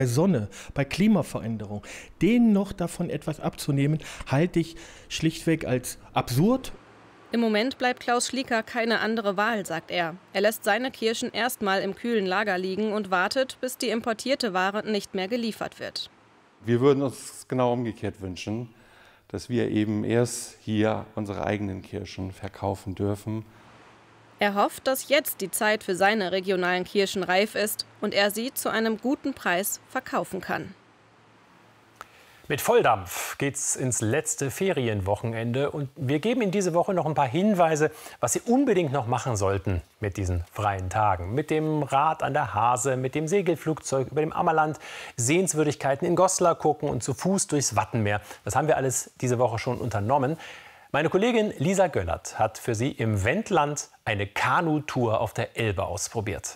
Bei Sonne, bei Klimaveränderung, denen noch davon etwas abzunehmen, halte ich schlichtweg als absurd. Im Moment bleibt Klaus Schlieker keine andere Wahl, sagt er. Er lässt seine Kirschen erstmal im kühlen Lager liegen und wartet, bis die importierte Ware nicht mehr geliefert wird. Wir würden uns genau umgekehrt wünschen, dass wir eben erst hier unsere eigenen Kirschen verkaufen dürfen. Er hofft, dass jetzt die Zeit für seine regionalen Kirschen reif ist und er sie zu einem guten Preis verkaufen kann. Mit Volldampf geht's ins letzte Ferienwochenende und wir geben Ihnen diese Woche noch ein paar Hinweise, was Sie unbedingt noch machen sollten mit diesen freien Tagen. Mit dem Rad an der Hase, mit dem Segelflugzeug über dem Ammerland, Sehenswürdigkeiten in Goslar gucken und zu Fuß durchs Wattenmeer. Das haben wir alles diese Woche schon unternommen. Meine Kollegin Lisa Göllert hat für Sie im Wendland eine Kanutour auf der Elbe ausprobiert.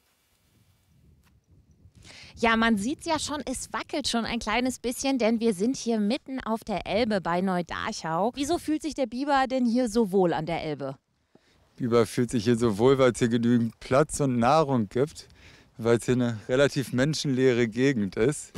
Ja, man sieht ja schon, es wackelt schon ein kleines bisschen, denn wir sind hier mitten auf der Elbe bei Neudarchau. Wieso fühlt sich der Biber denn hier so wohl an der Elbe? Biber fühlt sich hier so wohl, weil es hier genügend Platz und Nahrung gibt, weil es hier eine relativ menschenleere Gegend ist.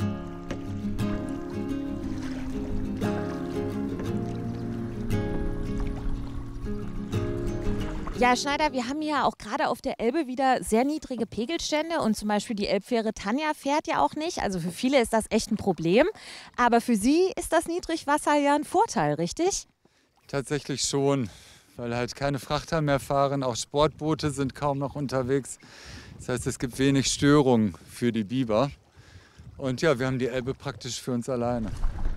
Ja, Schneider, wir haben ja auch gerade auf der Elbe wieder sehr niedrige Pegelstände und zum Beispiel die Elbfähre Tanja fährt ja auch nicht. Also für viele ist das echt ein Problem. Aber für Sie ist das Niedrigwasser ja ein Vorteil, richtig? Tatsächlich schon, weil halt keine Frachter mehr fahren. Auch Sportboote sind kaum noch unterwegs. Das heißt, es gibt wenig Störungen für die Biber. Und ja, wir haben die Elbe praktisch für uns alleine.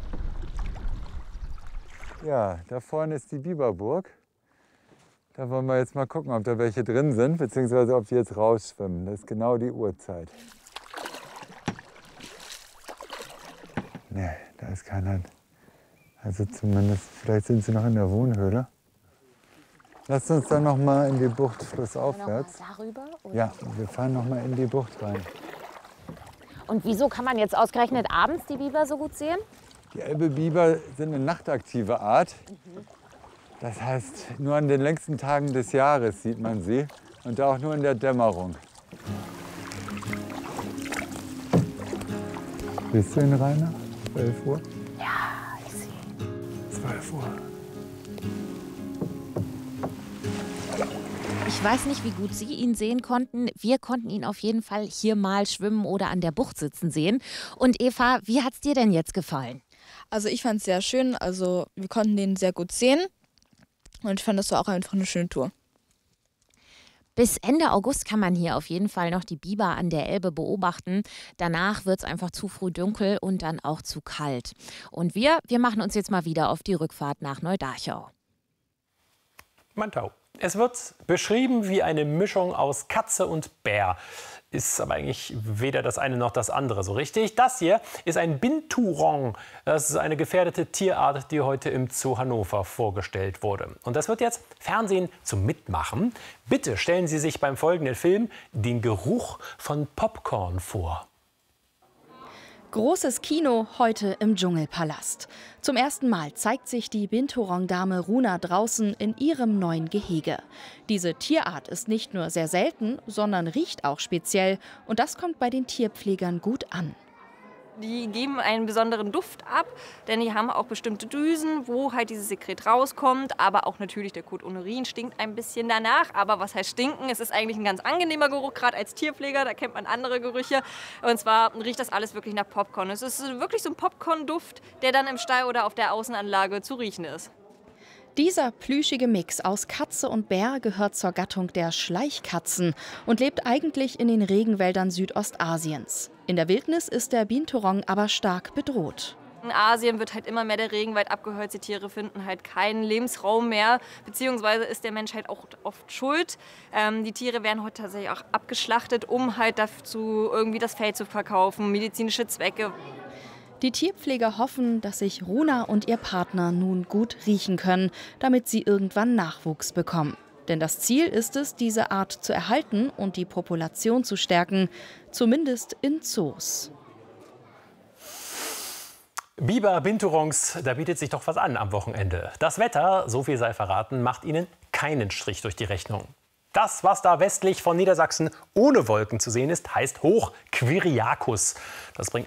Ja, da vorne ist die Biberburg. Da wollen wir jetzt mal gucken, ob da welche drin sind, beziehungsweise ob die jetzt rausschwimmen. Das ist genau die Uhrzeit. Nee, da ist keiner. Also zumindest, vielleicht sind sie noch in der Wohnhöhle. Lasst uns dann noch mal in die Bucht flussaufwärts. Darüber? Oder? Ja, wir fahren noch mal in die Bucht rein. Und wieso kann man jetzt ausgerechnet abends die Biber so gut sehen? Die Elbe-Biber sind eine nachtaktive Art. Das heißt, nur an den längsten Tagen des Jahres sieht man sie und da auch nur in der Dämmerung. Bist du in Rainer? 12 Uhr? Ja, ich sehe. 12 Uhr. Ich weiß nicht, wie gut Sie ihn sehen konnten. Wir konnten ihn auf jeden Fall hier mal schwimmen oder an der Bucht sitzen sehen. Und Eva, wie hat's dir denn jetzt gefallen? Also ich fand es sehr schön. Also wir konnten den sehr gut sehen. Und ich fand, das war auch einfach eine schöne Tour. Bis Ende August kann man hier auf jeden Fall noch die Biber an der Elbe beobachten. Danach wird es einfach zu früh dunkel und dann auch zu kalt. Und wir machen uns jetzt mal wieder auf die Rückfahrt nach Neudarchau. Mantau. Es wird beschrieben wie eine Mischung aus Katze und Bär. Ist aber eigentlich weder das eine noch das andere so richtig. Das hier ist ein Binturong. Das ist eine gefährdete Tierart, die heute im Zoo Hannover vorgestellt wurde. Und das wird jetzt Fernsehen zum Mitmachen. Bitte stellen Sie sich beim folgenden Film den Geruch von Popcorn vor. Großes Kino heute im Dschungelpalast. Zum ersten Mal zeigt sich die Binturong-Dame Runa draußen in ihrem neuen Gehege. Diese Tierart ist nicht nur sehr selten, sondern riecht auch speziell. Und das kommt bei den Tierpflegern gut an. Die geben einen besonderen Duft ab, denn die haben auch bestimmte Drüsen, wo halt dieses Sekret rauskommt. Aber auch natürlich der Kot und Urin stinkt ein bisschen danach. Aber was heißt stinken? Es ist eigentlich ein ganz angenehmer Geruch, gerade als Tierpfleger. Da kennt man andere Gerüche. Und zwar riecht das alles wirklich nach Popcorn. Es ist wirklich so ein Popcorn-Duft, der dann im Stall oder auf der Außenanlage zu riechen ist. Dieser plüschige Mix aus Katze und Bär gehört zur Gattung der Schleichkatzen und lebt eigentlich in den Regenwäldern Südostasiens. In der Wildnis ist der Binturong aber stark bedroht. In Asien wird halt immer mehr der Regenwald abgeholzt. Die Tiere finden halt keinen Lebensraum mehr. Beziehungsweise ist der Mensch halt auch oft schuld. Die Tiere werden heute tatsächlich auch abgeschlachtet, um halt dazu irgendwie das Fell zu verkaufen, medizinische Zwecke. Die Tierpfleger hoffen, dass sich Runa und ihr Partner nun gut riechen können, damit sie irgendwann Nachwuchs bekommen. Denn das Ziel ist es, diese Art zu erhalten und die Population zu stärken, zumindest in Zoos. Biber, Binturongs, da bietet sich doch was an am Wochenende. Das Wetter, so viel sei verraten, macht Ihnen keinen Strich durch die Rechnung. Das, was da westlich von Niedersachsen ohne Wolken zu sehen ist, heißt Hoch Quiriacus. Das bringt